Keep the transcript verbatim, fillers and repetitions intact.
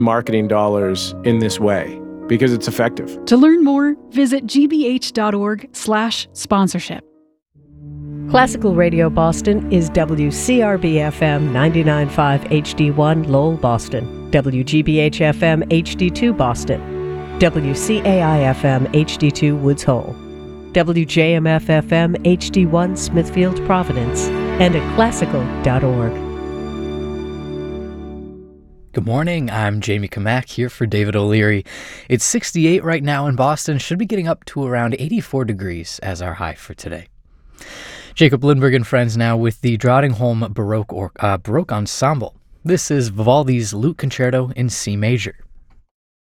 marketing dollars in this way because it's effective. To learn more, visit gbh.org slash sponsorship. Classical Radio Boston is W C R B F M ninety-nine point five H D one Lowell, Boston, W G B H F M H D two Boston, W C A I F M H D two Woods Hole, W J M F F M H D one Smithfield, Providence, and at classical dot org. Good morning, I'm Jamie Kamak here for David O'Leary. It's sixty-eight right now in Boston, should be getting up to around eighty-four degrees as our high for today. Jacob Lindberg and friends now with the Drottningholm Baroque, or, uh, Baroque Ensemble. This is Vivaldi's Lute Concerto in C major.